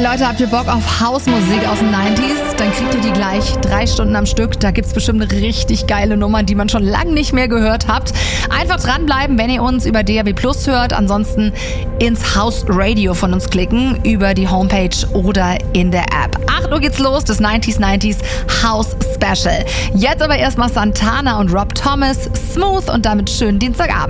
Hey Leute, habt ihr Bock auf Hausmusik aus den 90s? Dann kriegt ihr die gleich 3 Stunden am Stück. Da gibt's bestimmt richtig geile Nummern, die man schon lange nicht mehr gehört habt. Einfach dranbleiben, wenn ihr uns über DAB+ hört. Ansonsten ins House Radio von uns klicken, über die Homepage oder in der App. 8 Uhr geht's los, das 90s House Special. Jetzt aber erstmal Santana und Rob Thomas, Smooth und damit schönen Dienstagabend.